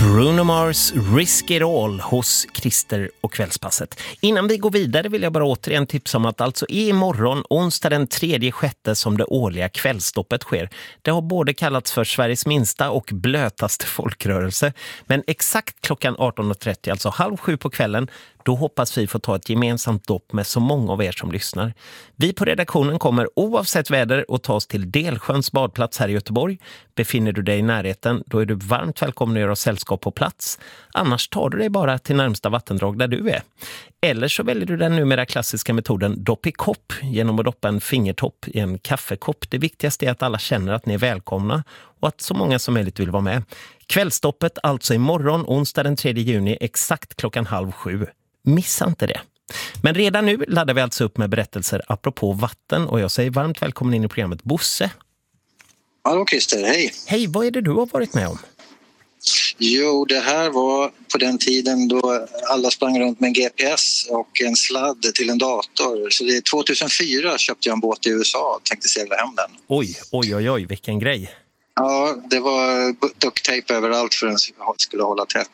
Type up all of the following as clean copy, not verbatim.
Bruno Mars Risk It All hos Christer och Kvällspasset. Innan vi går vidare vill jag bara återigen tipsa om att alltså imorgon, onsdag den 3/6 som det årliga kvällstoppet sker. Det har både kallats för Sveriges minsta och blötaste folkrörelse. Men exakt klockan 18.30, alltså 6:30 på kvällen, då hoppas vi få ta ett gemensamt dopp med så många av er som lyssnar. Vi på redaktionen kommer oavsett väder att ta oss till Delsjöns badplats här i Göteborg. Befinner du dig i närheten, då är du varmt välkommen att göra sällskap på plats. Annars tar du dig bara till närmsta vattendrag där du är. Eller så väljer du den numera klassiska metoden dopp i kopp genom att doppa en fingertopp i en kaffekopp. Det viktigaste är att alla känner att ni är välkomna och att så många som möjligt vill vara med. Kvällstoppet alltså imorgon, onsdag den 3 juni, exakt klockan 6:30. Missa inte det. Men redan nu laddar vi alltså upp med berättelser apropå vatten och jag säger varmt välkommen in i programmet Bosse. Hallå Christer, hej. Hej, vad är det du har varit med om? Jo, det här var på den tiden då alla sprang runt med en GPS och en sladd till en dator. Så det är 2004 köpte jag en båt i USA och tänkte segla hem den. Oj, vilken grej. Ja, det var ducktape överallt för att den skulle hålla tätt.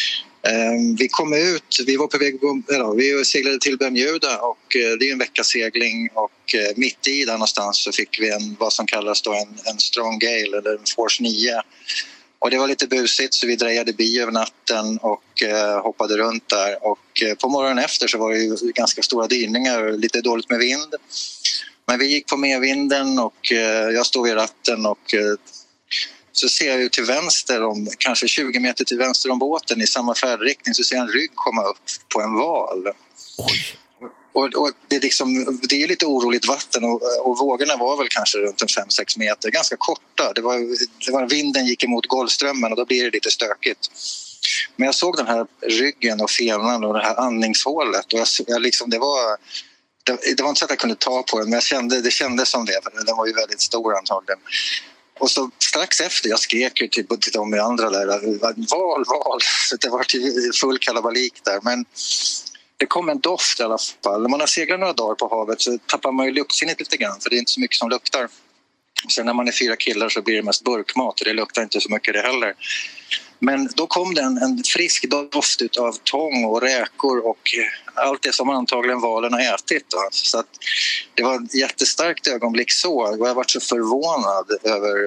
Vi kom ut, vi var på väg, vi seglade till Bermuda och det är en veckas segling och mitt i där någonstans så fick vi vad som kallas då en strong gale eller en force 9. Och det var lite busigt så vi drejade bi över natten och hoppade runt där och på morgonen efter så var det ju ganska stora dyningar och lite dåligt med vind. Men vi gick på medvinden och jag stod vid ratten och så ser jag ju till vänster, kanske 20 meter till vänster om båten i samma färdriktning så ser jag en rygg komma upp på en val. Oj. Och det är lite oroligt vatten och vågorna var väl kanske runt 5-6 meter, ganska korta. Det var vinden gick emot Golfströmmen och då blir det lite stökigt. Men jag såg den här ryggen och fenan och det här andningshålet och det var inte så att jag kunde ta på den men det kändes som det, för den var ju väldigt stor antagligen. Och så strax efter, jag skrek ju till de andra där, val, så det var full kalabalik där. Men det kom en doft i alla fall. När man har seglat några dagar på havet så tappar man ju luktsinnet lite grann, för det är inte så mycket som luktar. Sen när man är 4 killar så blir det mest burkmat och det luktar inte så mycket det heller. Men då kom det en frisk doft av tång och räkor och allt det som antagligen valen har ätit. Då. Så att det var ett jättestarkt ögonblick så. Och jag var så förvånad över...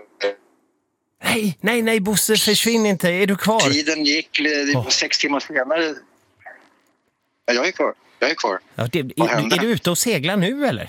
Nej, Bosse, försvinn inte. Är du kvar? Tiden gick 6 timmar senare. Ja, jag är kvar. Ja, är du ute och seglar nu eller?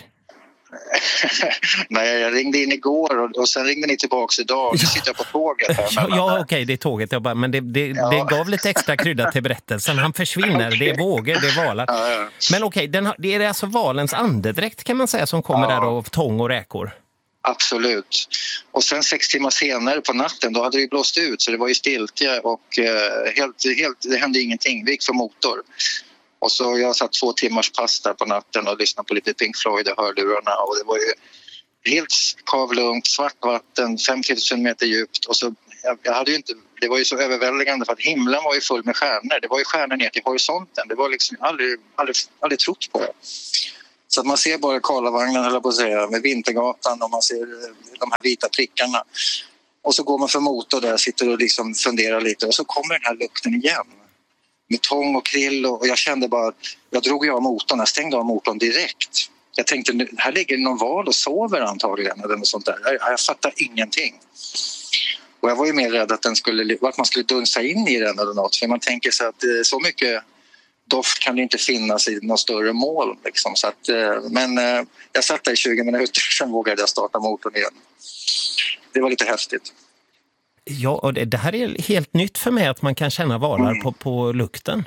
Nej, jag ringde in igår och sen ringde ni tillbaka idag. Nu sitter jag på tåget här. Ja, okej, det är tåget. Men det gav lite extra krydda till berättelsen. Han försvinner, okay. Det är vågor, det är valar. Ja. Men okej, det är alltså valens andedräkt kan man säga som kommer där av tång och räkor. Absolut. Och sen 6 timmar senare på natten, då hade det blåst ut så det var ju stiltje och det hände ingenting. Vi gick för motor. Och så jag satt 2 timmars pass där på natten och lyssnade på lite Pink Floyd och hörlurarna och det var ju helt kavlugnt, svart vatten, 50 000 meter djupt och så jag hade ju inte, det var ju så överväldigande för att himlen var ju full med stjärnor, det var ju stjärnor ner till horisonten, det var liksom aldrig trott på det. Så att man ser bara Karlavagnen höll jag på att säga, med Vintergatan och man ser de här vita prickarna och så går man för motor där, sitter och liksom funderar lite och så kommer den här lukten igen. Med tång och krill och jag kände bara, jag drog av motorn, jag stängde av motorn direkt. Jag tänkte, här ligger någon val och sover antagligen eller något sånt där. Jag fattar ingenting. Och jag var ju mer rädd att man skulle dunsa in i den eller något. För man tänker sig att så mycket doft kan det inte finnas i något större mål. Liksom. Så att, men jag satt där i 20 minuter, sen vågade jag starta motorn igen. Det var lite häftigt. Ja, och det här är helt nytt för mig att man kan känna valar på lukten.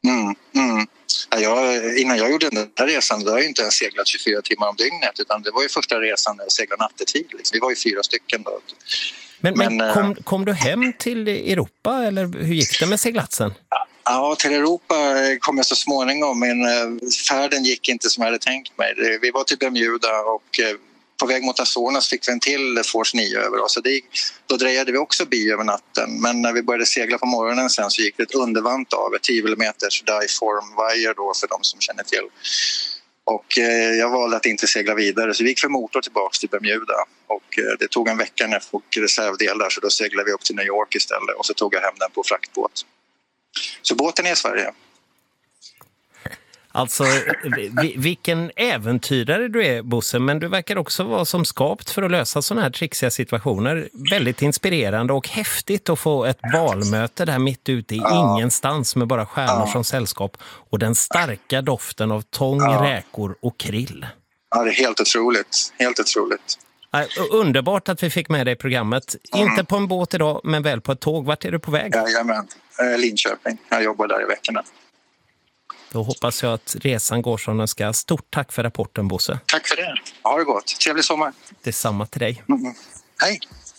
Ja, innan jag gjorde den här resan då har jag inte ens seglat 24 timmar om dygnet utan det var ju första resan när jag seglade nattetid. Liksom. Vi var ju 4 stycken då. Men kom du hem till Europa eller hur gick det med seglatsen? Ja, till Europa kom jag så småningom men färden gick inte som jag hade tänkt mig. Vi var till Bermuda och på väg mot Azornas fick vi en till Force 9 över oss. Då drejade vi också bi över natten. Men när vi började segla på morgonen sen så gick det ett undervant av ett 10 mm diform wire då för de som känner till. Och jag valde att inte segla vidare, så vi gick för motor tillbaka till Bermuda. Och det tog en vecka när jag fick reservdelar, så då seglade vi upp till New York istället. Och så tog jag hem den på fraktbåt. Så båten är i Sverige. Alltså, vilken äventyrare du är, Bosse, men du verkar också vara som skapt för att lösa sådana här trixiga situationer. Väldigt inspirerande och häftigt att få ett valmöte där mitt ute i ingenstans med bara stjärnor som sällskap och den starka doften av tång, räkor och krill. Ja, det är helt otroligt. Helt otroligt. Underbart att vi fick med dig i programmet. Inte på en båt idag, men väl på ett tåg. Vart är du på väg? Jajamän, Linköping. Jag jobbar där i veckorna. Då hoppas jag att resan går som den ska. Stort tack för rapporten, Bosse. Tack för det. Ha det gott. Trevlig sommar. Detsamma till dig. Hej.